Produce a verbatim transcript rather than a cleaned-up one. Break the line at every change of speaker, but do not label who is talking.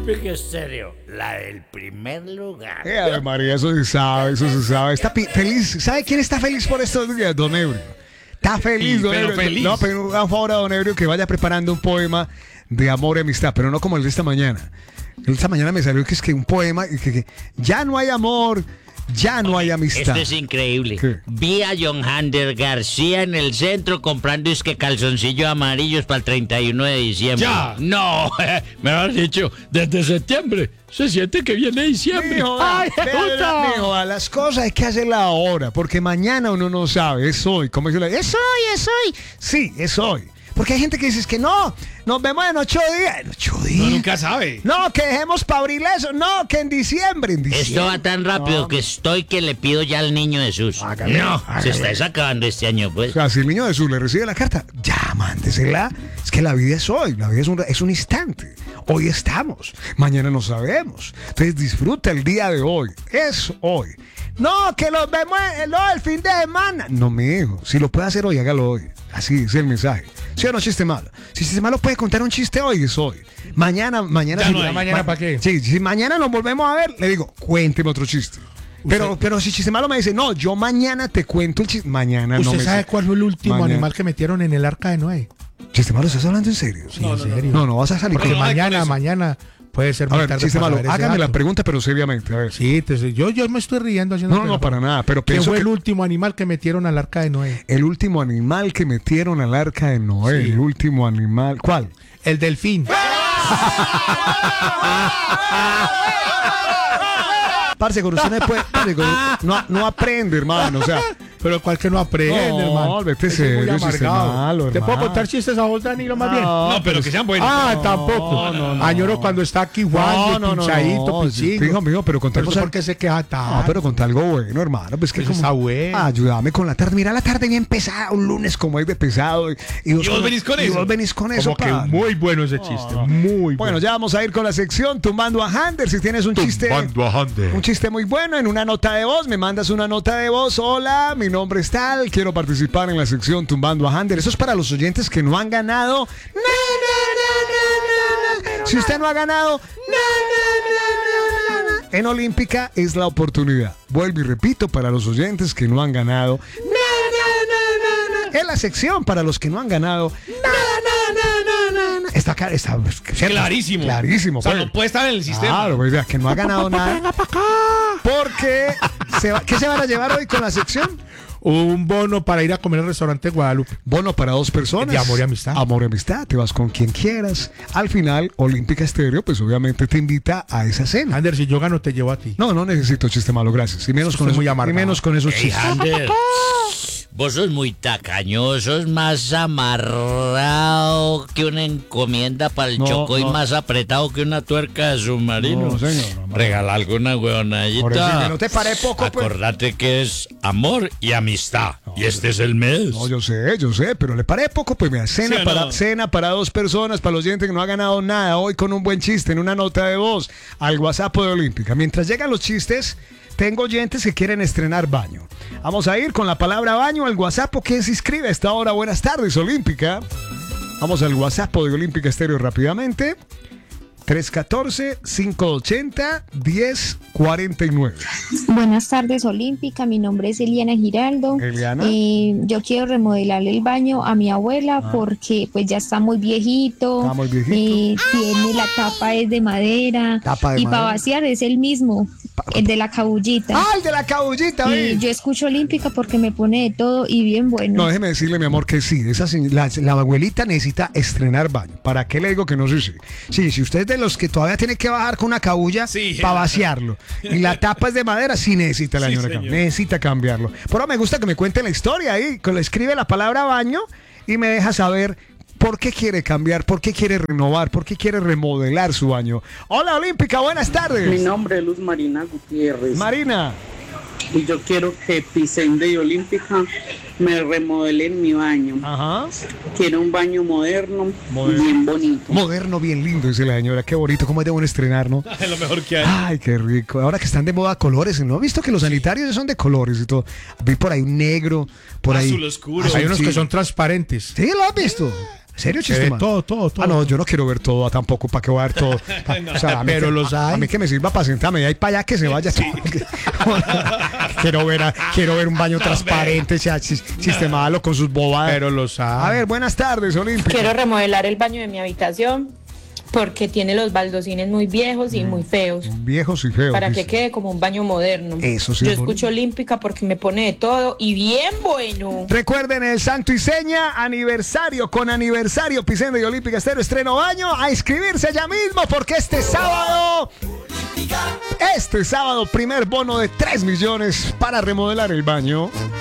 Olímpica Estéreo, la del primer lugar.
Eh, Ave María, eso se sabe, eso se sabe. Está pi- feliz. ¿Sabe quién está feliz por estos días? Don Ebrio. Está feliz,
Sí,
Don
pero
Ebrio.
feliz.
No, pero un favor a Don Ebrio que vaya preparando un poema de amor y amistad, pero no como el de esta mañana. Esta mañana me salió que es que un poema que, que ya no hay amor, ya no hay amistad.
Esto es increíble.
¿Qué?
Vi a John Hander García en el centro comprando es que calzoncillos amarillos para el treinta y uno de diciembre.
Ya.
No, me lo has dicho desde septiembre. Se siente que viene diciembre.
Mijo,
Ay,
vea, vea,
puta.
mijo, a las cosas hay que hacerlas ahora, porque mañana uno no sabe. Es hoy. ¿Cómo es? Es hoy, es hoy. Sí, es hoy. Porque hay gente que dice es que no, nos vemos en ocho días. En ocho días.
No, nunca sabe.
No, que dejemos para abril eso. No, que en diciembre. En diciembre.
Esto va tan rápido
No,
que estoy que le pido ya al niño Jesús.
Hágale,
no,
hágale.
se está acabando este año, pues.
O sea, si el niño Jesús le recibe la carta, ya, mándesela. Es que la vida es hoy, la vida es un, es un instante. Hoy estamos, mañana no sabemos. Entonces disfruta el día de hoy. Es hoy. No, que los vemos el, no, el fin de semana. No, mi hijo, si lo puede hacer hoy, hágalo hoy. Así es el mensaje. ¿Sí o no, chiste malo? Si chiste malo puede contar un chiste hoy, es hoy. Mañana, mañana.
Ya
si-
no hay. ¿Mañana para qué?
Sí, si mañana nos volvemos a ver, le digo, cuénteme otro chiste. Pero, pero si chiste malo me dice, no, yo mañana te cuento el chiste. Mañana no
¿Usted
me
sabe cuál fue el último
Mañana.
animal que metieron en el arca de Noé?
Chiste malo, ¿estás hablando en serio?
Sí, en serio.
No, no vas a salir
Porque
con...
no,
mañana,
con eso.
mañana puede ser
A
muy
ver,
tarde
chiste
para
malo,
saber ese
hágame la
dato.
pregunta, pero seriamente. A ver.
Sí, entonces yo, yo me estoy riendo haciendo.
No, no, para nada, pero
¿Quién
pienso
fue
que
el último animal que metieron al arca de Noé?
el último animal que metieron al arca de Noé,
Sí.
el último animal, ¿cuál?
El delfín.
Parce, con usted no puede, parce, con- no, no aprende, hermano, o sea,
Pero cual que no aprende,
No,
hermano.
vete
Ese es muy
serio, chiste
amargado.
malo,
¿Te puedo
hermano.
contar chistes a vos, Danilo, más bien?
No, pero que sean buenos.
Ah,
no,
tampoco.
no, no.
Añoro cuando está aquí Juan,
No, no, no,
pinchadito,
no,
pichigo.
fijo, mijo, pero con tal
Pero
cosa-
¿por qué se queja tanto?
no, pero contar algo bueno, hermano, pues que
Eso
como,
está bueno.
Ah, ayúdame con la tarde, mira la tarde bien pesada, un lunes como es de pesado, y, y vos,
Y vos venís con
y
eso.
vos venís con eso,
Como que
pa.
muy bueno ese chiste, muy
Bueno,
bueno.
ya vamos a ir con la sección Tumbando a Hander. Si tienes un chiste,
Tumbando a Hander.
un chiste muy bueno en una nota de voz, me mandas una nota de voz. Hola, mi nombre es tal, quiero participar en la sección Tumbando a Hander. Eso es para los oyentes que no han ganado. Na, na, na, na, na. Si usted no ha ganado, na, na, na, na, na. En Olímpica es la oportunidad. Vuelvo y repito para los oyentes que no han ganado. Na, na, na, na, na. Es la sección para los que no han ganado. Na, na, na, na, na, na. Está, ca- está ¿cierto?
Clarísimo.
Clarísimo.
O sea,
pues.
no puede estar en el sistema.
Claro, pues, vea, que no ha ganado nada. Porque, se va- ¿qué se van a llevar hoy con la sección?
Un bono para ir a comer al restaurante Guadalupe.
Bono para dos personas.
De amor y amistad.
Amor y amistad. Te vas con quien quieras. Al final, Olímpica Estéreo, pues obviamente te invita a esa cena.
Ander, si yo gano, te llevo a ti.
No, no necesito chiste malo, gracias. Y menos,
Usted
con,
es
eso,
muy
y
amargado.
menos con esos
Ey,
chistes.
Ander, vos sos muy tacaño, sos más amarrado que una encomienda para el
No,
Chocó y
no.
más apretado que una tuerca de submarino.
No, señor, no,
Regala alguna
Por eso,
huevonadita.
que no te paré poco, pues.
Acordate que es amor y amistad. y este es el mes.
No, yo sé, yo sé, pero le paré poco, pues mira, cena,
¿Sí o
para,
no?
cena para dos personas, para los oyentes que no ha ganado nada, hoy con un buen chiste, en una nota de voz, al WhatsApp de Olímpica. Mientras llegan los chistes, tengo oyentes que quieren estrenar baño. Vamos a ir con la palabra baño al WhatsApp, ¿quién se inscribe a esta hora? Buenas tardes, Olímpica. Vamos al WhatsApp de Olímpica Estéreo rápidamente. tres uno cuatro, cinco ocho cero, uno cero cuatro nueve.
Buenas tardes, Olímpica. Mi nombre es Eliana Giraldo.
Eliana.
Eh, yo quiero remodelarle el baño a mi abuela porque pues ya está muy viejito.
Está muy viejito.
Eh, tiene la tapa es de madera.
Tapa de
y para
madera.
vaciar es el mismo, el de la cabullita.
¡Ah, el de la cabullita!
Y
ve!
yo escucho Olímpica porque me pone de todo y bien bueno.
No, déjeme decirle, mi amor, que sí. Esa, se- la, la abuelita necesita estrenar baño. ¿Para qué le digo que no sé si? Sí, si usted es de los que todavía tiene que bajar con una cabulla
Sí.
para vaciarlo y la tapa es de madera, sí necesita la
Sí,
señora
señor.
cam- necesita cambiarlo. Pero me gusta que me cuente la historia ahí, que le escribe la palabra baño y me deja saber por qué quiere cambiar, por qué quiere renovar, por qué quiere remodelar su baño. Hola, Olímpica, buenas tardes.
Mi nombre es Luz Marina Gutiérrez
Marina.
y yo quiero que Pisende y Olímpica me remodelen mi baño.
Ajá.
Quiero un baño moderno,
Moderno.
bien bonito.
Moderno, bien lindo, dice la señora. Qué bonito, cómo es de buen estrenar, ¿no?
Es lo mejor que hay.
Ay, qué rico. Ahora que están de moda colores, ¿no? ¿Has visto que los sanitarios ya son de colores y todo? Vi por ahí un negro, por ahí.
Azul oscuro.
Azul,
Hay unos
sí.
que son transparentes.
Sí, lo has visto. ¿En serio,
Se ve
Chiste Man?
todo, todo, todo.
Ah, no, yo no quiero ver todo tampoco, ¿para qué voy a ver todo? Pa- o sea, a mí
Pero
que-
los hay.
A mí que me sirva para sentarme, y ahí para allá que se vaya. quiero, ver a- quiero ver un baño transparente, sea, chis- chiste malo con sus bobadas.
Pero lo sabe.
A ver, buenas tardes, Olimpia.
Quiero remodelar el baño de mi habitación porque tiene los baldosines muy viejos y muy feos.
Viejos y feos.
Para que
dice.
quede como un baño moderno.
Eso sí
Yo
es bonito.
escucho Olímpica porque me pone de todo y bien bueno.
Recuerden el Santo y Seña, aniversario con aniversario, Pisenda y Olímpica Estéreo, estreno baño, a inscribirse ya mismo porque este sábado, este sábado, primer bono de tres millones para remodelar el baño.